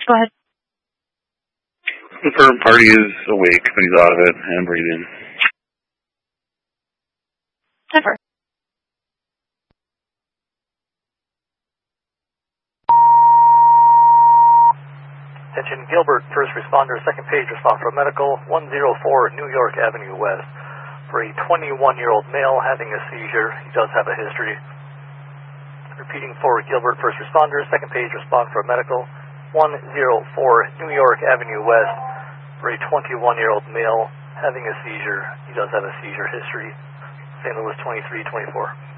Go ahead. Confirm party is awake, but he's out of it and breathing. Never. Attention Gilbert, first responder, second page, respond for medical, 104 New York Avenue West. For a 21-year-old male having a seizure, he does have a history. Repeating for Gilbert, first responder, second page, respond for medical, 104 New York Avenue West. For a 21-year-old male having a seizure, he does have a seizure history. St. Louis 2324.